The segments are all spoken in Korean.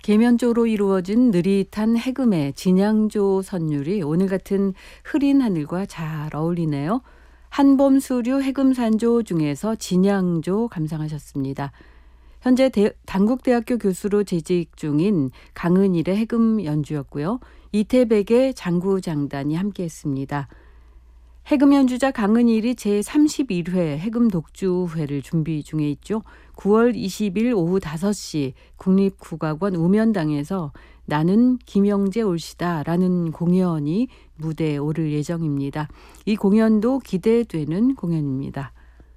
계면조로 이루어진 느릿한 해금의 진양조 선율이 오늘 같은 흐린 하늘과 잘 어울리네요. 한범수류 해금산조 중에서 진양조 감상하셨습니다. 현재 단국대학교 교수로 재직 중인 강은일의 해금 연주였고요. 이태백의 장구장단이 함께했습니다. 해금 연주자 강은일이 제31회 해금 독주회를 준비 중에 있죠. 9월 20일 오후 5시 국립국악원 우면당에서 나는 김영재 올시다 라는 공연이 무대에 오를 예정입니다. 이 공연도 기대되는 공연입니다.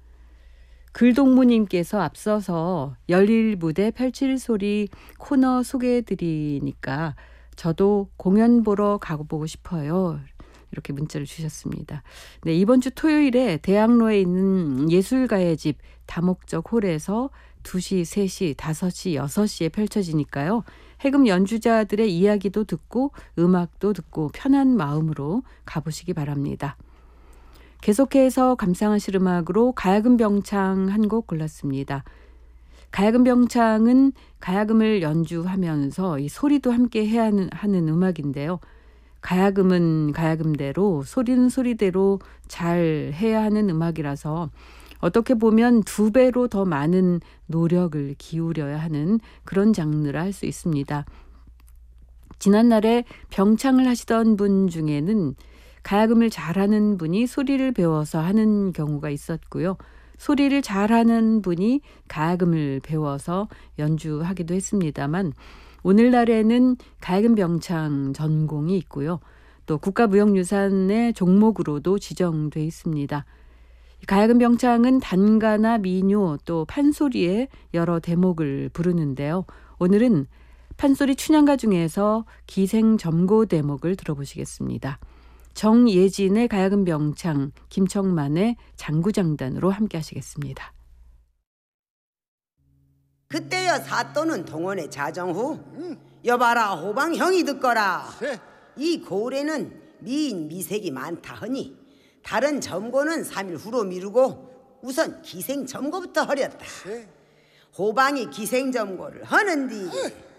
글동무님께서 앞서서 열일 무대 펼칠 소리 코너 소개해드리니까 저도 공연 보러 가보고 싶어요. 이렇게 문자를 주셨습니다. 네, 이번 주 토요일에 대학로에 있는 예술가의 집 다목적 홀에서 2시, 3시, 5시, 6시에 펼쳐지니까요. 해금 연주자들의 이야기도 듣고 음악도 듣고 편한 마음으로 가보시기 바랍니다. 계속해서 감상하실 음악으로 가야금 병창 한 곡 골랐습니다. 가야금 병창은 가야금을 연주하면서 이 소리도 함께 해야 하는 음악인데요. 가야금은 가야금대로 소리는 소리대로 잘 해야 하는 음악이라서 어떻게 보면 2배로 더 많은 노력을 기울여야 하는 그런 장르라 할 수 있습니다. 지난날에 병창을 하시던 분 중에는 가야금을 잘하는 분이 소리를 배워서 하는 경우가 있었고요. 소리를 잘하는 분이 가야금을 배워서 연주하기도 했습니다만 오늘날에는 가야금 병창 전공이 있고요. 또 국가무형유산의 종목으로도 지정돼 있습니다. 가야금 병창은 단가나 민요 또 판소리의 여러 대목을 부르는데요. 오늘은 판소리 춘향가 중에서 기생점고 대목을 들어보시겠습니다. 정예진의 가야금 병창, 김청만의 장구장단으로 함께 하시겠습니다. 그때여 사또는 동원의 자정 후 여봐라 호방 형이 듣거라. 이 고을에는 미인 미색이 많다 하니 다른 점고는 3일 후로 미루고 우선 기생점고부터 하렸다. 호방이 기생점고를 하는디